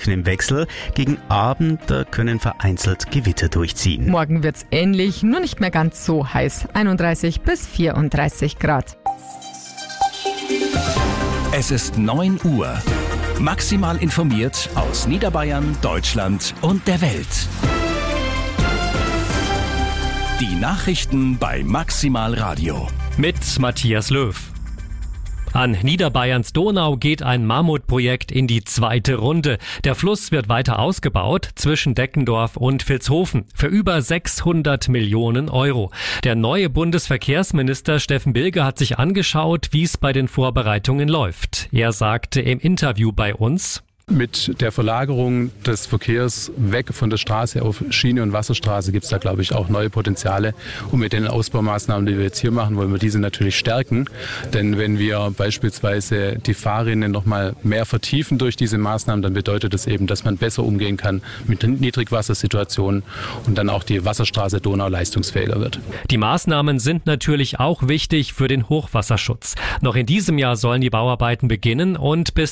Wolken im Wechsel. Gegen Abend da können vereinzelt Gewitter durchziehen. Morgen wird's ähnlich, nur nicht mehr ganz so heiß. 31 bis 34 Grad. Es ist 9 Uhr. Maximal informiert aus Niederbayern, Deutschland und der Welt. Die Nachrichten bei Maximal Radio. Mit Matthias Löw. An Niederbayerns Donau geht ein Mammutprojekt in die zweite Runde. Der Fluss wird weiter ausgebaut zwischen Deckendorf und Vilshofen für über 600 Millionen Euro. Der neue Bundesverkehrsminister Steffen Bilger hat sich angeschaut, wie es bei den Vorbereitungen läuft. Er sagte im Interview bei uns: Mit der Verlagerung des Verkehrs weg von der Straße auf Schiene und Wasserstraße gibt es da, glaube ich, auch neue Potenziale. Und mit den Ausbaumaßnahmen, die wir jetzt hier machen, wollen wir diese natürlich stärken. Denn wenn wir beispielsweise die Fahrrinne noch mal mehr vertiefen durch diese Maßnahmen, dann bedeutet das eben, dass man besser umgehen kann mit Niedrigwassersituationen und dann auch die Wasserstraße Donau leistungsfähiger wird. Die Maßnahmen sind natürlich auch wichtig für den Hochwasserschutz. Noch in diesem Jahr sollen die Bauarbeiten beginnen und bis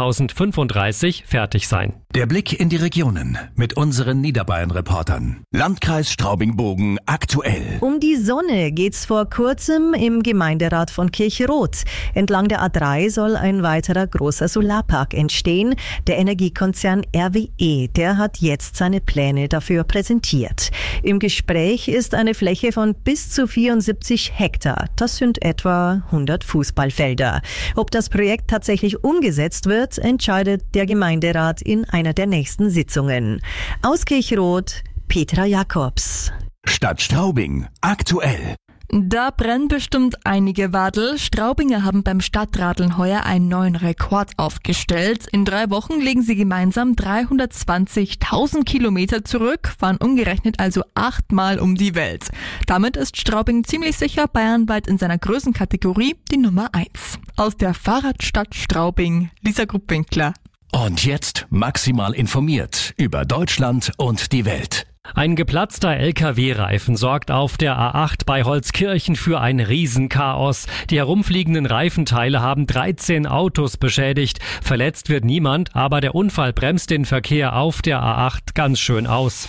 2035 fertig sein. Der Blick in die Regionen mit unseren Niederbayern-Reportern. Landkreis Straubing-Bogen aktuell. Um die Sonne geht's vor kurzem im Gemeinderat von Kirchroth. Entlang der A3 soll ein weiterer großer Solarpark entstehen. Der Energiekonzern RWE, der hat jetzt seine Pläne dafür präsentiert. Im Gespräch ist eine Fläche von bis zu 74 Hektar. Das sind etwa 100 Fußballfelder. Ob das Projekt tatsächlich umgesetzt wird, entscheidet der Gemeinderat in einer der nächsten Sitzungen. Aus Kirchroth, Petra Jakobs. Stadt Straubing aktuell. Da brennen bestimmt einige Wadel. Straubinger haben beim Stadtradeln heuer einen neuen Rekord aufgestellt. In 3 Wochen legen sie gemeinsam 320.000 Kilometer zurück, fahren umgerechnet also 8-mal um die Welt. Damit ist Straubing ziemlich sicher bayernweit in seiner Größenkategorie die Nummer 1. Aus der Fahrradstadt Straubing, Lisa Gruppwinkler. Und jetzt maximal informiert über Deutschland und die Welt. Ein geplatzter LKW-Reifen sorgt auf der A8 bei Holzkirchen für ein Riesenchaos. Die herumfliegenden Reifenteile haben 13 Autos beschädigt. Verletzt wird niemand, aber der Unfall bremst den Verkehr auf der A8 ganz schön aus.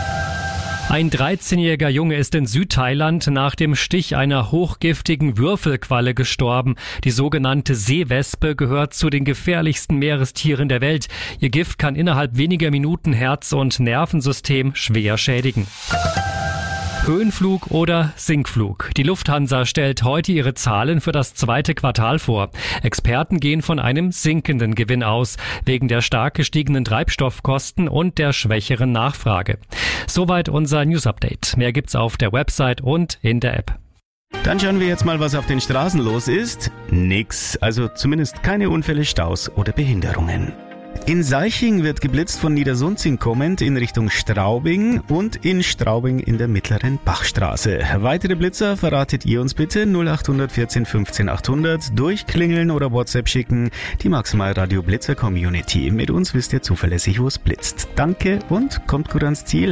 Ein 13-jähriger Junge ist in Südthailand nach dem Stich einer hochgiftigen Würfelqualle gestorben. Die sogenannte Seewespe gehört zu den gefährlichsten Meerestieren der Welt. Ihr Gift kann innerhalb weniger Minuten Herz- und Nervensystem schwer schädigen. Höhenflug oder Sinkflug. Die Lufthansa stellt heute ihre Zahlen für das 2. Quartal vor. Experten gehen von einem sinkenden Gewinn aus, wegen der stark gestiegenen Treibstoffkosten und der schwächeren Nachfrage. Soweit unser News-Update. Mehr gibt's auf der Website und in der App. Dann schauen wir jetzt mal, was auf den Straßen los ist. Nix, also zumindest keine Unfälle, Staus oder Behinderungen. In Seiching wird geblitzt von Niedersunzing kommend in Richtung Straubing und in Straubing in der mittleren Bachstraße. Weitere Blitzer verratet ihr uns bitte 0800 14 15 800, durchklingeln oder WhatsApp schicken. Die Maximal Radio Blitzer Community. Mit uns wisst ihr zuverlässig, wo es blitzt. Danke und kommt gut ans Ziel.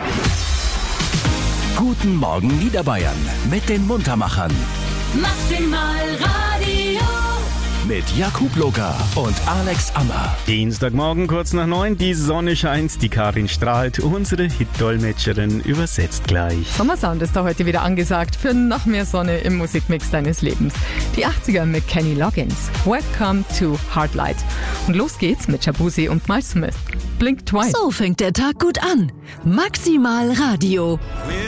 Guten Morgen Niederbayern mit den Muntermachern. Maximal Radio. Mit Jakub Locker und Alex Ammer. Dienstagmorgen kurz nach 9, die Sonne scheint, die Karin strahlt, unsere Hit-Dolmetscherin übersetzt gleich. Sommersound ist da heute wieder angesagt für noch mehr Sonne im Musikmix deines Lebens. Die 80er mit Kenny Loggins. Welcome to Heartlight. Und los geht's mit Shabuzi und Miles Smith. Blink Twice. So fängt der Tag gut an. Maximal Radio.